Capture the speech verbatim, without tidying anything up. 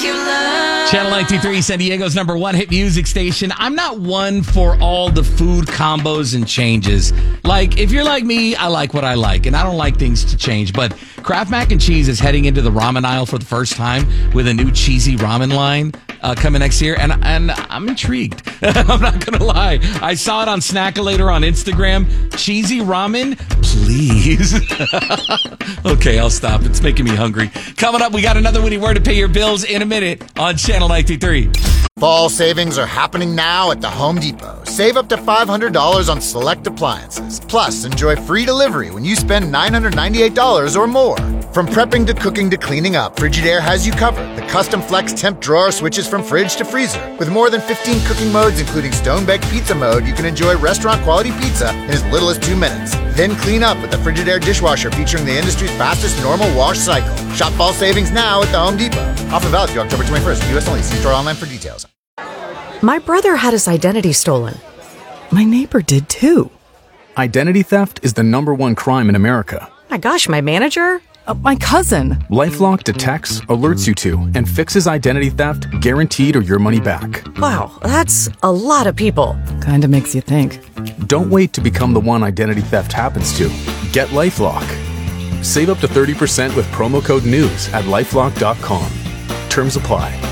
Channel ninety-three, San Diego's number one hit music station. I'm not one for all the food combos and changes. Like, if you're like me, I like what I like, and I don't like things to change. But Kraft Mac and Cheese is heading into the ramen aisle for the first time with a new cheesy ramen line uh, coming next year, and and I'm intrigued. I'm not going to lie. I saw it on Snackalator on Instagram. Cheesy ramen, please. Okay, I'll stop. It's making me hungry. Coming up, we got another witty word to pay your bills in a minute on Channel ninety-three. Fall savings are happening now at the Home Depot. Save up to five hundred dollars on select appliances. Plus, enjoy free delivery when you spend nine hundred ninety-eight dollars or more. From prepping to cooking to cleaning up, Frigidaire has you covered. The custom flex temp drawer switches from fridge to freezer. With more than fifteen cooking modes, including stone-baked pizza mode, you can enjoy restaurant-quality pizza in as little as two minutes. Then clean up with the Frigidaire dishwasher featuring the industry's fastest normal wash cycle. Shop fall savings now at the Home Depot. Offer valid through October twenty-first. U S only. See store online for details. My brother had his identity stolen. My neighbor did too. Identity theft is the number one crime in America. My gosh, my manager? Uh, my cousin. LifeLock detects, alerts you to, and fixes identity theft guaranteed or your money back. Wow, that's a lot of people. Kinda makes you think. Don't wait to become the one identity theft happens to. Get LifeLock. Save up to thirty percent with promo code NEWS at lifelock dot com. Terms apply.